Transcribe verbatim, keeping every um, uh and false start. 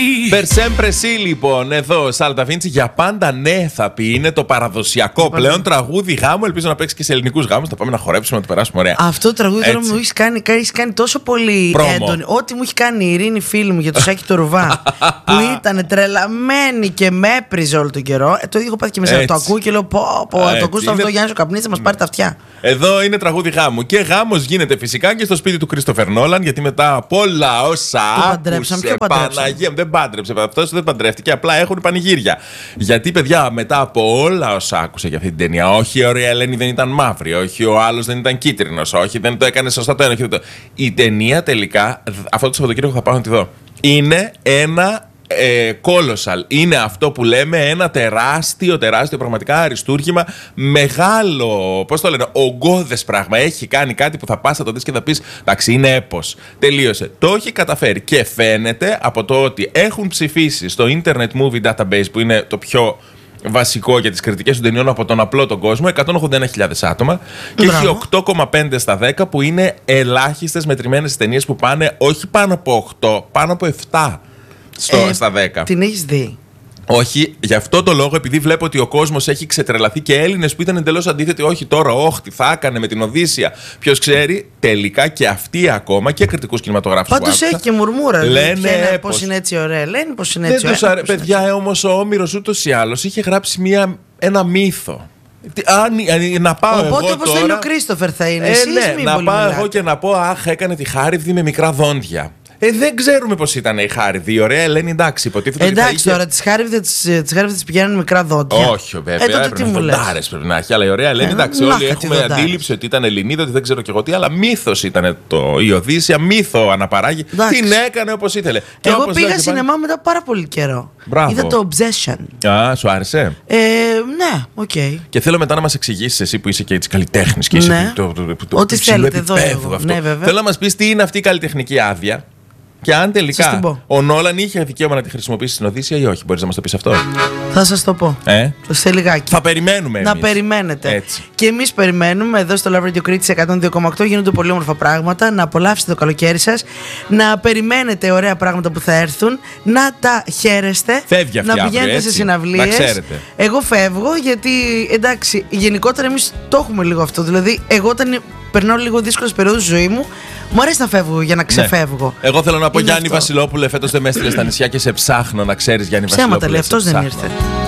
Περσέμπρε σι λοιπόν, εδώ Σάλτα Βίντσι για πάντα ναι θα πει. Είναι το παραδοσιακό πλέον τραγούδι γάμου. Ελπίζω να παίξει και σε ελληνικούς γάμους. Να πάμε να χορέψουμε, να το περάσουμε ωραία. Αυτό το τραγούδι τώρα μου έχει κάνει, κάνει τόσο πολύ έντονο. Ό,τι μου έχει κάνει η Ειρήνη φίλη μου για το Σάκη το Ρουβά, που ήταν τρελαμένη και με έπριζε όλο τον καιρό. Ε, το ίδιο έχω πάθει και μέσα. Το ακούω και λέω: Πω, πω, το ακούς αυτό, Γιάννη ο Καπνής θα μας πάρει τα αυτιά. Εδώ είναι τραγούδι γάμου. Και γάμος γίνεται φυσικά και στο σπίτι του Κρίστοφερ Νόλαν, γιατί μετά από όλα όσα άκουσε, Παναγία μου, δεν πάντρεψε. Αυτός δεν παντρεύτηκε, απλά έχουν πανηγύρια. Γιατί, παιδιά, μετά από όλα όσα άκουσε για αυτή την ταινία, όχι η ωραία Ελένη δεν ήταν μαύρη, όχι ο άλλος δεν ήταν κίτρινος, όχι δεν το έκανε σωστά το ένα, όχι το. Η ταινία τελικά, αυτό το Σαββατοκύριακο θα πάω να τη δω. Είναι ένα. Ε, Colossal. Είναι αυτό που λέμε ένα τεράστιο, τεράστιο πραγματικά αριστούργημα. Μεγάλο, πώς το λένε, ογκώδες πράγμα. Έχει κάνει κάτι που θα πας, θα το δεις και θα πεις εντάξει, είναι έπος. Τελείωσε. Το έχει καταφέρει και φαίνεται από το ότι έχουν ψηφίσει στο Internet Movie Database, που είναι το πιο βασικό για τις κριτικές των ταινιών από τον απλό τον κόσμο, εκατόν ογδόντα ένα χιλιάδες άτομα. Και έχει οκτώ κόμμα πέντε στα δέκα, που είναι ελάχιστες μετρημένες ταινίες που πάνε όχι πάνω από οκτώ, πάνω από επτά. Στο, ε, στα δέκα. Την έχεις δει? Όχι, γι' αυτό το λόγο, επειδή βλέπω ότι ο κόσμος έχει ξετρελαθεί και Έλληνες που ήταν εντελώς αντίθετοι, όχι τώρα, όχι, τι θα έκανε με την Οδύσσια. Ποιος ξέρει, τελικά και αυτοί ακόμα και κριτικούς κινηματογράφους. Πάντως έχει και μουρμούρα. Λένε πως είναι έτσι ωραία. Λένε πως είναι έτσι ωραία. Αρέ... Παιδιά, όμως ο Όμηρος ούτως ή άλλως είχε γράψει μια, ένα μύθο. Αν, να πάω Οπότε εγώ όπως τώρα... θέλει ο Κρίστοφερ θα είναι. Ε, Εσείς ναι, μη να πολύ πάω μιλάτε. εγώ και να πω αχ, έκανε τη Χάριβδη με μικρά δόντια. Ε, δεν ξέρουμε πώς ήταν η Χάριβδη. Η ωραία Ελένη, εντάξει, υποτίθεται. Εντάξει είχε... τώρα, τις Χάριβδες πηγαίνουν μικρά δόντια. Όχι, βέβαια. Ε, τότε τι μου λες. Δοντάρες πρέπει να έχει. Αλλά η ωραία Ελένη, ε, εντάξει, όλοι έχουμε δοντάρες. Αντίληψη ότι ήταν Ελληνίδα, ότι δεν ξέρω και εγώ τι, αλλά μύθος ήταν το, η Οδύσσια, μύθο αναπαράγει. Εντάξει. Την έκανε όπως ήθελε. Και εγώ όπως πήγα σινεμά μετά πάρα πολύ καιρό. Μπράβο. Είδα το Obsession. Α, σου άρεσε. Ε, ναι, οκ. Okay. Και θέλω μετά να μας εξηγήσεις εσύ που είσαι και της καλλιτέχνης και είσαι ναι. το, το, το, το, ό,τι το θέλετε εδώ. Ναι, θέλω να μας πεις τι είναι αυτή η καλλιτεχνική άδεια. Και αν τελικά ο Νόλαν είχε δικαίωμα να τη χρησιμοποιήσει στην Οδύσσια ή όχι, μπορείς να μας το πεις αυτό? Θα σας το πω. Ε? Σε λιγάκι. Θα περιμένουμε εμείς. Να περιμένετε. Έτσι. Και εμείς περιμένουμε εδώ στο Love Radio Critics εκατόν δύο κόμμα οκτώ. Γίνονται πολύ όμορφα πράγματα. Να απολαύσετε το καλοκαίρι σας. Να περιμένετε ωραία πράγματα που θα έρθουν. Να τα χαίρεστε. Φεύγει αυτή να πηγαίνετε έτσι. σε συναυλίες. Εγώ φεύγω γιατί εντάξει, γενικότερα εμείς το έχουμε λίγο αυτό. Δηλαδή, εγώ όταν περνάω λίγο δύσκολες περιόδους στη ζωή μου, μου αρέσει να φεύγω για να ξεφεύγω. Ναι. Εγώ θέλω να πω είναι Γιάννη αυτό. Βασιλόπουλε, φέτος δεν με έστειλε στα νησιά και σε ψάχνω, να ξέρεις Γιάννη Βασιλόπουλε. Ψέματα λέει, αυτός δεν ήρθε.